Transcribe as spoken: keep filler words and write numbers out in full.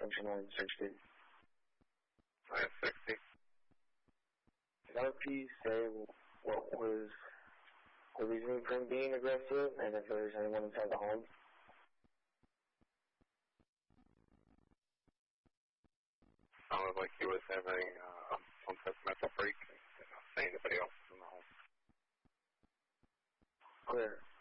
Section nine sixty. nine sixty. Did R P say what was the reason for him being aggressive and if there's anyone inside the home? Sounded like he was having uh, some type of mental break and didn't say anybody else was in the home. Clear.